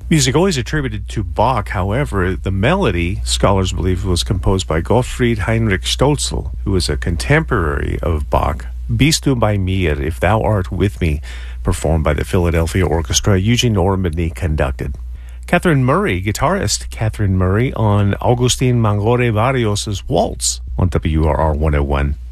Music always attributed to Bach. However, the melody, scholars believe, was composed by Gottfried Heinrich Stölzl, who was a contemporary of Bach. Bist du bei mir, If Thou Art With Me, performed by the Philadelphia Orchestra, Eugene Ormandy conducted. Catherine Murray, guitarist Catherine Murray, on Agustin Mangore Barrios' Waltz on WRR 101.